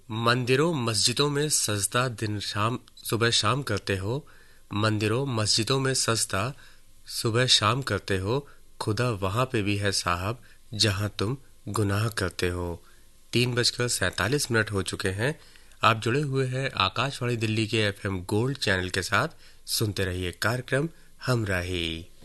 मंदिरों मस्जिदों में सजदा दिन शाम सुबह शाम करते हो। मंदिरों मस्जिदों में सजदा सुबह शाम करते हो। खुदा वहां पे भी है साहब जहां तुम गुनाह करते हो। 3:47 हो चुके हैं। आप जुड़े हुए हैं आकाशवाणी दिल्ली के FM गोल्ड चैनल के साथ। सुनते रहिए कार्यक्रम हमराही।